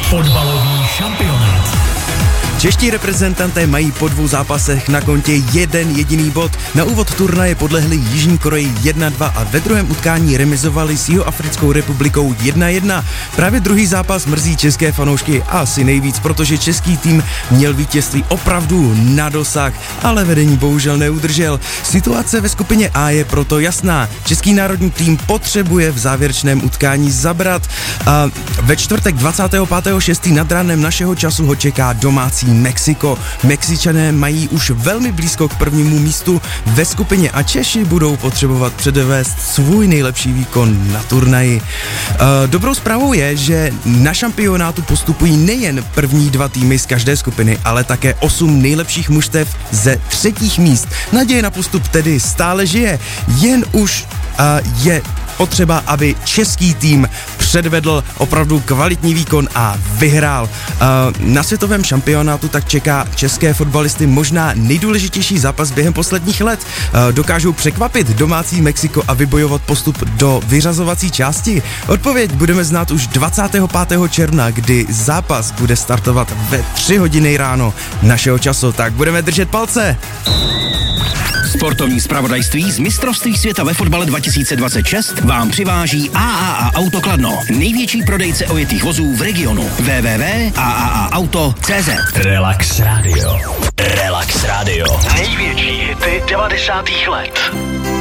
Fotbalový šampionát. Čeští reprezentanté mají po 2 zápasech na kontě jeden jediný bod. Na úvod turnaje podlehli Jižní Koreji 1-2 a ve druhém utkání remizovali s Jihoafrickou republikou 1-1. Právě druhý zápas mrzí české fanoušky asi nejvíc, protože český tým měl vítězství opravdu na dosah, ale vedení bohužel neudržel. Situace ve skupině A je proto jasná. Český národní tým potřebuje v závěrečném utkání zabrat. A ve čtvrtek 25.6. nad ránem našeho času ho čeká domácí Mexiko. Mexičané mají už velmi blízko k prvnímu místu ve skupině a Češi budou potřebovat předvést svůj nejlepší výkon na turnaji. Dobrou zprávou je, že na šampionátu postupují nejen první 2 týmy z každé skupiny, ale také 8 nejlepších mužstev ze 3. míst. Naděje na postup tedy stále žije, jen už je potřeba, aby český tým předvedl opravdu kvalitní výkon a vyhrál. Na světovém šampionátu tak čeká české fotbalisty možná nejdůležitější zápas během posledních let. Dokážou překvapit domácí Mexiko a vybojovat postup do vyřazovací části? Odpověď budeme znát už 25. června, kdy zápas bude startovat ve 3 hodiny ráno našeho času. Tak budeme držet palce. Sportovní zpravodajství z mistrovství světa ve fotbale 2026 vám přiváží AAA Auto Kladno, největší prodejce ojetých vozů v regionu. www.aaauto.cz. Relax Radio. Relax Radio. Největší hity 90. let.